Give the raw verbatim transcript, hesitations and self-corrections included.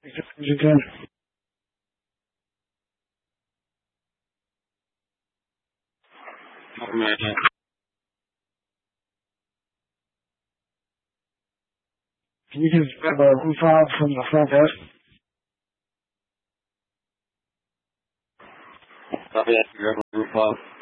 You can. Can you just grab a roof off from the front desk? Copy that. Grab a roof off.